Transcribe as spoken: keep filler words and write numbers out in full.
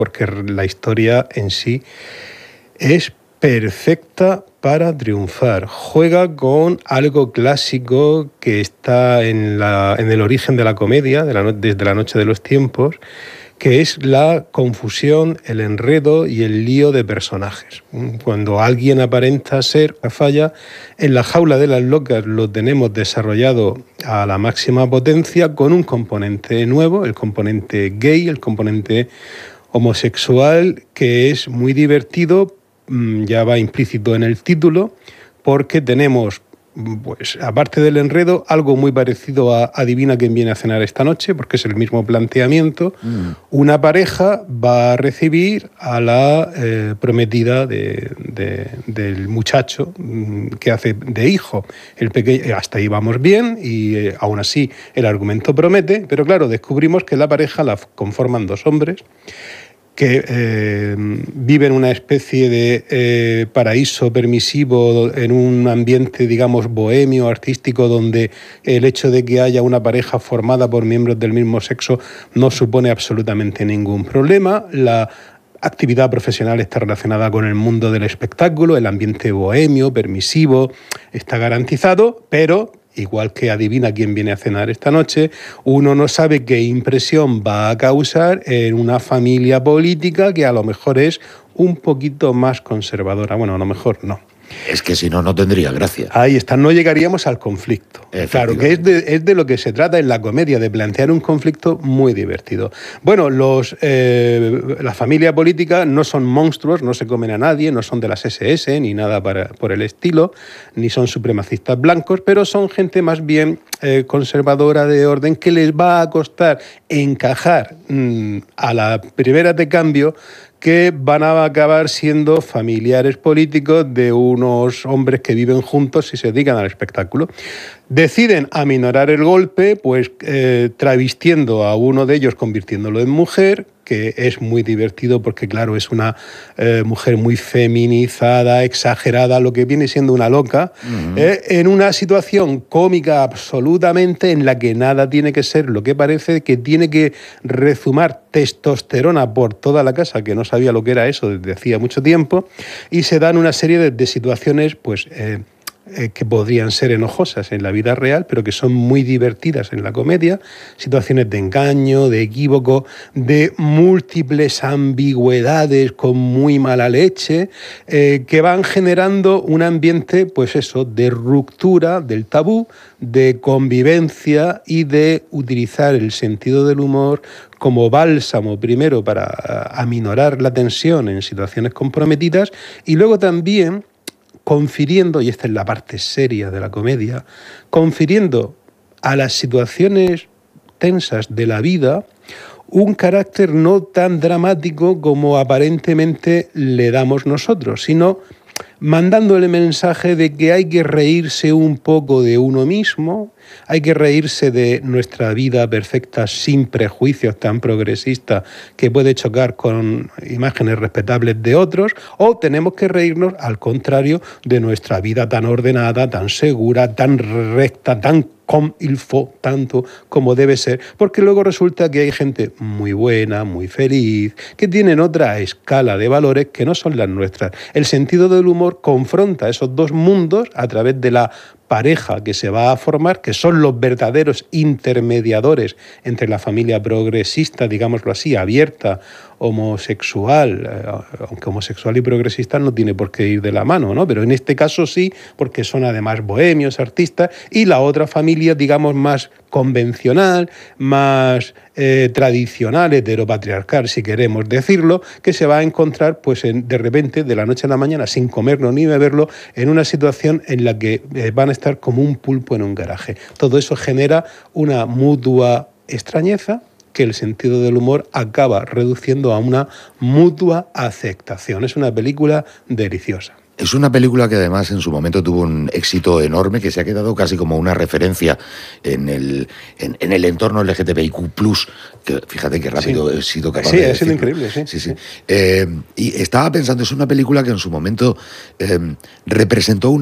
porque la historia en sí es perfecta para triunfar. Juega con algo clásico que está en, la, en el origen de la comedia, de la no, desde la noche de los tiempos, que es la confusión, el enredo y el lío de personajes. Cuando alguien aparenta ser una falla, en la jaula de las locas lo tenemos desarrollado a la máxima potencia con un componente nuevo, el componente gay, el componente homosexual, que es muy divertido, ya va implícito en el título, porque tenemos, pues, aparte del enredo, algo muy parecido a Adivina quién viene a cenar esta noche, porque es el mismo planteamiento. Mm. Una pareja va a recibir a la eh, prometida de, de, del muchacho que hace de hijo. El pequeño, hasta ahí vamos bien y eh, aún así el argumento promete, pero claro, descubrimos que la pareja la conforman dos hombres que eh, viven una especie de eh, paraíso permisivo en un ambiente, digamos, bohemio, artístico, donde el hecho de que haya una pareja formada por miembros del mismo sexo no supone absolutamente ningún problema. La actividad profesional está relacionada con el mundo del espectáculo, el ambiente bohemio, permisivo, está garantizado, pero igual que Adivina quién viene a cenar esta noche, uno no sabe qué impresión va a causar en una familia política que a lo mejor es un poquito más conservadora. Bueno, a lo mejor no. Es que si no, no tendría gracia. Ahí está, no llegaríamos al conflicto. Claro, que es de, es de lo que se trata en la comedia, de plantear un conflicto muy divertido. Bueno, los, eh, la familia política no son monstruos, no se comen a nadie, no son de las ese ese ni nada para, por el estilo, ni son supremacistas blancos, pero son gente más bien eh, conservadora de orden que les va a costar encajar mmm, a la primera de cambio, que van a acabar siendo familiares políticos de unos hombres que viven juntos y se dedican al espectáculo. Deciden aminorar el golpe, pues eh, travestiendo a uno de ellos, convirtiéndolo en mujer, que es muy divertido porque, claro, es una eh, mujer muy feminizada, exagerada, lo que viene siendo una loca, uh-huh. eh, en una situación cómica absolutamente en la que nada tiene que ser lo que parece, que tiene que rezumar testosterona por toda la casa, que no sabía lo que era eso desde hacía mucho tiempo, y se dan una serie de, de situaciones, pues... Eh, Eh, que podrían ser enojosas en la vida real, pero que son muy divertidas en la comedia, situaciones de engaño, de equívoco, de múltiples ambigüedades con muy mala leche, eh, que van generando un ambiente, pues eso, de ruptura del tabú, de convivencia y de utilizar el sentido del humor como bálsamo, primero para aminorar la tensión en situaciones comprometidas y luego también confiriendo, y esta es la parte seria de la comedia, confiriendo a las situaciones tensas de la vida un carácter no tan dramático como aparentemente le damos nosotros, sino mandándole el mensaje de que hay que reírse un poco de uno mismo, hay que reírse de nuestra vida perfecta sin prejuicios tan progresistas que puede chocar con imágenes respetables de otros, o tenemos que reírnos, al contrario, de nuestra vida tan ordenada, tan segura, tan recta, tan comme il faut, tanto como debe ser, porque luego resulta que hay gente muy buena, muy feliz, que tienen otra escala de valores que no son las nuestras. El sentido del humor confronta esos dos mundos a través de la pareja que se va a formar, que son los verdaderos intermediadores entre la familia progresista, digámoslo así, abierta, homosexual, aunque homosexual y progresista no tiene por qué ir de la mano, ¿no? Pero en este caso sí, porque son además bohemios, artistas, y la otra familia, digamos, más convencional, más eh, tradicional, heteropatriarcal, si queremos decirlo, que se va a encontrar, pues, en, de repente, de la noche a la mañana, sin comerlo ni beberlo, en una situación en la que eh, van a estar como un pulpo en un garaje. Todo eso genera una mutua extrañeza que el sentido del humor acaba reduciendo a una mutua aceptación. Es una película deliciosa. Es una película que además en su momento tuvo un éxito enorme, que se ha quedado casi como una referencia en el, en, en el entorno L G T B I Q plus, que fíjate qué rápido sí. he sido capaz sí, de decirlo. Sí, ha sido increíble, sí. sí, sí. Eh, y estaba pensando, es una película que en su momento eh, representó un